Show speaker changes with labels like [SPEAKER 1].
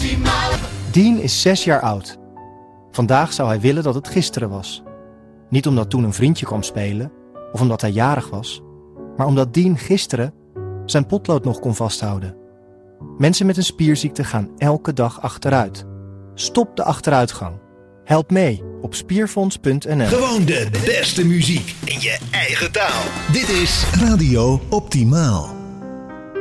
[SPEAKER 1] Dean is 6 jaar oud. Vandaag zou hij willen dat het gisteren was. Niet omdat toen een vriendje kwam spelen of omdat hij jarig was, maar omdat Dean gisteren zijn potlood nog kon vasthouden. Mensen met een spierziekte gaan elke dag achteruit. Stop de achteruitgang. Help mee op spierfonds.nl.
[SPEAKER 2] Gewoon de beste muziek in je eigen taal. Dit is Radio Optimaal.